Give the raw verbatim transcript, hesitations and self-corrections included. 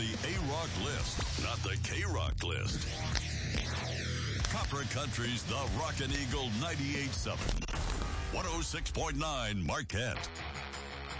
the A-Rock list, not the K-Rock list. Copper Country's The Rockin' Eagle ninety-eight point seven. one oh six point nine Marquette.